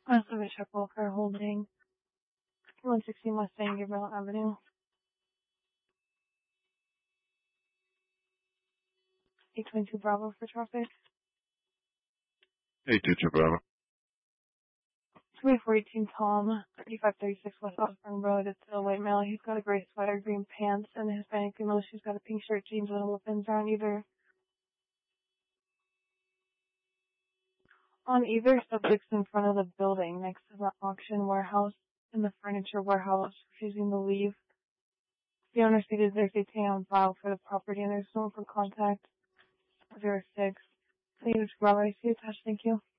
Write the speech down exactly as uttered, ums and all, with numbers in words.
Also, a check Walker holding one sixty Mustang Gabriel Avenue. eight twenty-two Bravo for traffic. eight two two Bravo. twenty-four eighteen Tom, thirty-five thirty-six West Osborne Road. It's a white male. He's got a gray sweater, green pants, and a Hispanic female. She's got a pink shirt, jeans, and weapons on either. On either subjects in front of the building next to the auction warehouse and the furniture warehouse, refusing to leave. The owner stated there's a T on file for the property and there's no one for contact. zero six. Thank you, Robert. I see attached. Thank you.